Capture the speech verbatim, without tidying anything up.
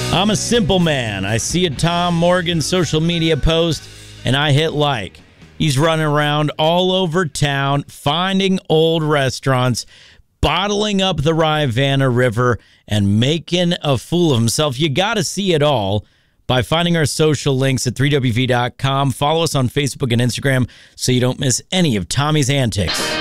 I'm a simple man. I see a Tom Morgan social media post, and I hit like. He's running around all over town, finding old restaurants, bottling up the Rivanna River, and making a fool of himself. You got to see it all by finding our social links at three W V dot com. Follow us on Facebook and Instagram so you don't miss any of Tommy's antics.